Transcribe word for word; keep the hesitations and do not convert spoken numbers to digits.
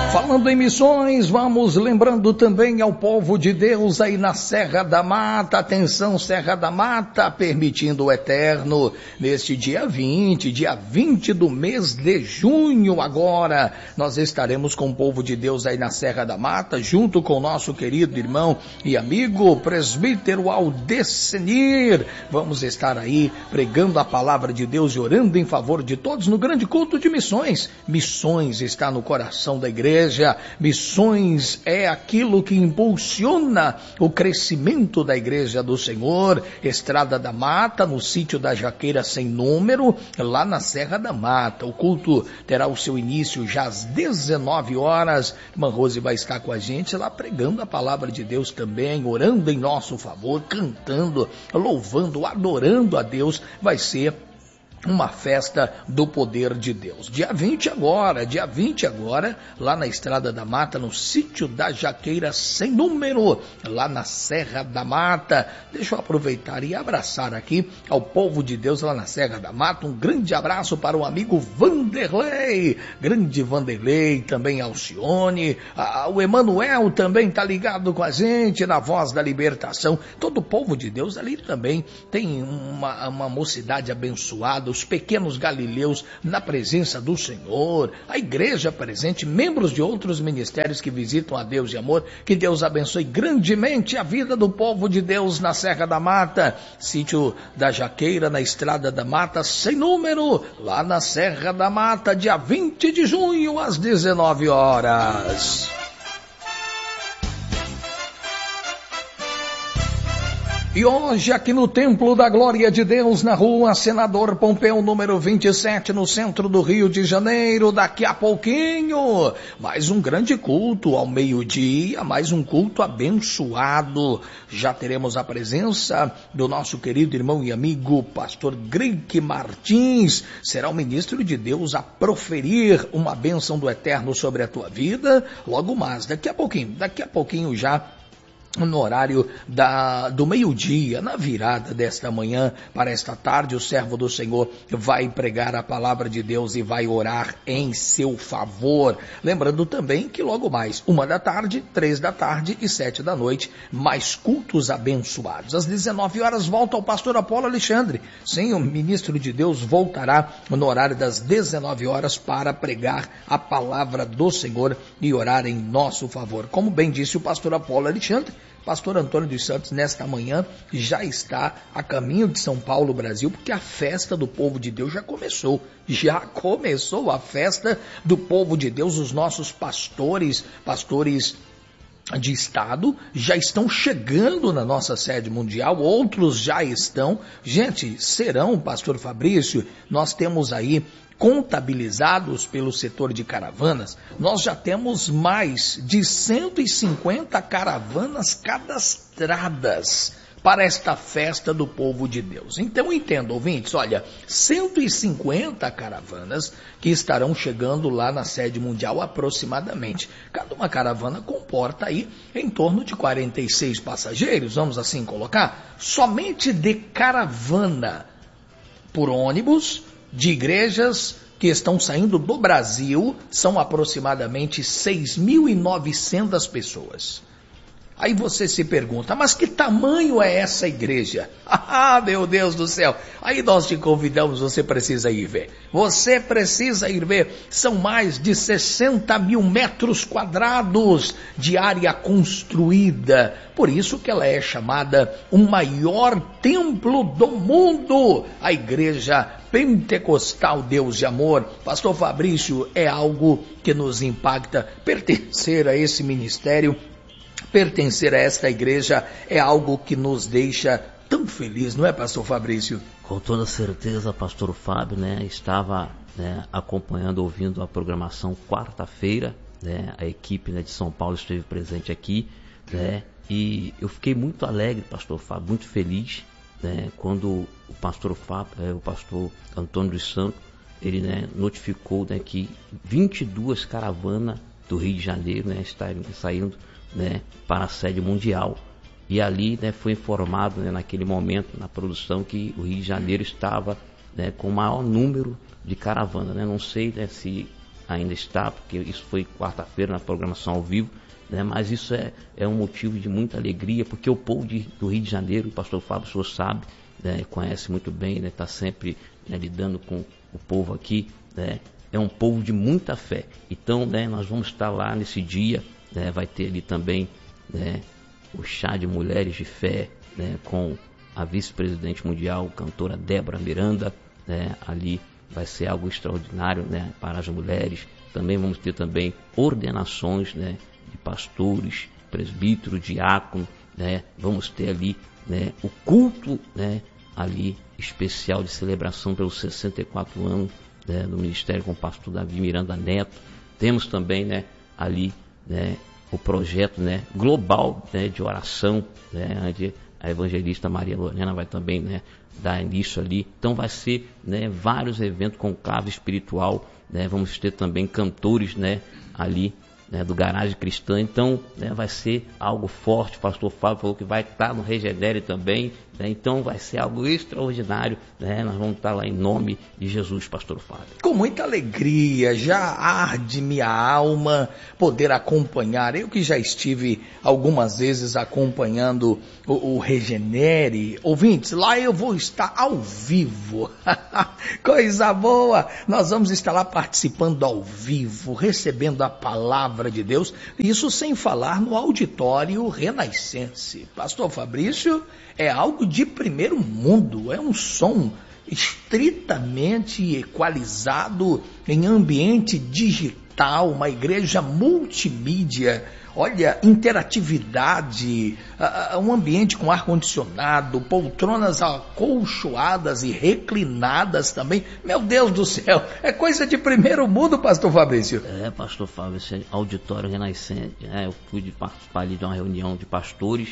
Falando em missões, vamos lembrando também ao povo de Deus aí na Serra da Mata, atenção Serra da Mata, permitindo o Eterno, neste dia vinte, dia vinte do mês de junho agora, nós estaremos com o povo de Deus aí na Serra da Mata, junto com o nosso querido irmão e amigo, presbítero Aldecenir, vamos estar aí pregando a palavra de Deus e orando em favor de todos no grande culto de missões. Missões está no coração da igreja. Missões é aquilo que impulsiona o crescimento da Igreja do Senhor. Estrada da Mata, no sítio da Jaqueira Sem Número, lá na Serra da Mata. O culto terá o seu início já às dezenove horas. Irmã Rose vai estar com a gente lá pregando a palavra de Deus também, orando em nosso favor, cantando, louvando, adorando a Deus. Vai ser uma festa do poder de Deus. Dia vinte agora, dia vinte agora, lá na Estrada da Mata, no sítio da Jaqueira Sem Número, lá na Serra da Mata. Deixa eu aproveitar e abraçar aqui ao povo de Deus lá na Serra da Mata. Um grande abraço para o amigo Vanderlei, grande Vanderlei, também Alcione, a, o Emanuel também está ligado com a gente na Voz da Libertação. Todo o povo de Deus ali também tem uma, uma mocidade abençoada, os pequenos galileus na presença do Senhor, a igreja presente, membros de outros ministérios que visitam a Deus e amor. Que Deus abençoe grandemente a vida do povo de Deus na Serra da Mata, sítio da Jaqueira, na Estrada da Mata Sem Número, lá na Serra da Mata, dia vinte de junho, às dezenove horas. E hoje aqui no Templo da Glória de Deus, na rua Senador Pompeu, número vinte e sete, no centro do Rio de Janeiro, daqui a pouquinho, mais um grande culto ao meio-dia, mais um culto abençoado. Já teremos a presença do nosso querido irmão e amigo, pastor Greik Martins, será o ministro de Deus a proferir uma bênção do Eterno sobre a tua vida, logo mais, daqui a pouquinho, daqui a pouquinho já, no horário da, do meio-dia, na virada desta manhã para esta tarde, o servo do Senhor vai pregar a palavra de Deus e vai orar em seu favor. Lembrando também que logo mais, uma da tarde, três da tarde e sete da noite, mais cultos abençoados. Às dezenove horas volta o pastor Apolo Alexandre. Sim, o ministro de Deus voltará no horário das dezenove horas para pregar a palavra do Senhor e orar em nosso favor. Como bem disse o pastor Apolo Alexandre, pastor Antônio dos Santos, nesta manhã, já está a caminho de São Paulo, Brasil, porque a festa do povo de Deus já começou. Já começou a festa do povo de Deus. Os nossos pastores, pastores de estado, já estão chegando na nossa sede mundial, outros já estão. Gente, serão, pastor Fabrício, nós temos aí contabilizados pelo setor de caravanas, nós já temos mais de cento e cinquenta caravanas cadastradas para esta festa do povo de Deus. Então entenda, ouvintes, olha, cento e cinquenta caravanas que estarão chegando lá na sede mundial aproximadamente. Cada uma caravana comporta aí em torno de quarenta e seis passageiros, vamos assim colocar, somente de caravana por ônibus, de igrejas que estão saindo do Brasil, são aproximadamente seis mil e novecentas pessoas. Aí você se pergunta, mas que tamanho é essa igreja? Ah, meu Deus do céu! Aí nós te convidamos, você precisa ir ver. Você precisa ir ver. São mais de sessenta mil metros quadrados de área construída. Por isso que ela é chamada o maior templo do mundo. A igreja pentecostal Deus de Amor. Pastor Fabrício, é algo que nos impacta pertencer a esse ministério. Pertencer a esta igreja é algo que nos deixa tão feliz, não é, pastor Fabrício? Com toda certeza, pastor Fábio, né, estava né, acompanhando, ouvindo a programação quarta-feira, né, a equipe né, de São Paulo esteve presente aqui, né, e eu fiquei muito alegre, pastor Fábio, muito feliz, né, quando o pastor Fábio, é, o pastor Antônio dos Santos, ele né, notificou né, que vinte e duas caravanas do Rio de Janeiro né, estariam saindo né, para a sede mundial. E ali né, foi informado né, naquele momento, na produção, que o Rio de Janeiro estava né, com o maior número de caravanas. Né? Não sei né, se ainda está, porque isso foi quarta-feira na programação ao vivo, né? Mas isso é, é um motivo de muita alegria, porque o povo de, do Rio de Janeiro, o pastor Fábio, o senhor sabe, né? Conhece muito bem, está, né? sempre, né, lidando com o povo aqui, né? É um povo de muita fé. Então, né, nós vamos estar lá nesse dia, né? Vai ter ali também, né, o chá de mulheres de fé, né, com a vice-presidente mundial, cantora Débora Miranda, né? Ali vai ser algo extraordinário, né, para as mulheres. Também vamos ter também ordenações, né, de pastores, presbíteros, diácono, né? Vamos ter ali, né, o culto, né, ali especial de celebração pelos sessenta e quatro anos, né, do ministério com o pastor Davi Miranda Neto. Temos também, né, ali, né, o projeto, né, global, né, de oração, né, onde a evangelista Maria Lorena vai também, né, dar início ali. Então vai ser, né, vários eventos com cave espiritual, né? Vamos ter também cantores, né, ali, né, do Garagem Cristã. Então, né, vai ser algo forte. O pastor Fábio falou que vai estar no Regenere também, né? Então vai ser algo extraordinário, né? Nós vamos estar lá em nome de Jesus, pastor Fábio. Com muita alegria, já arde minha alma poder acompanhar. Eu que já estive algumas vezes acompanhando o, o Regenere. Ouvintes, lá eu vou estar ao vivo. Coisa boa! Nós vamos estar lá participando ao vivo, recebendo a palavra de Deus, isso sem falar no auditório renascense. Pastor Fabrício, é algo de primeiro mundo, é um som estritamente equalizado em ambiente digital, uma igreja multimídia. Olha, interatividade, uh, um ambiente com ar-condicionado, poltronas acolchoadas e reclinadas também. Meu Deus do céu, é coisa de primeiro mundo, pastor Fabrício. É, pastor Fábio, esse auditório renascente, né? Eu pude participar ali de uma reunião de pastores,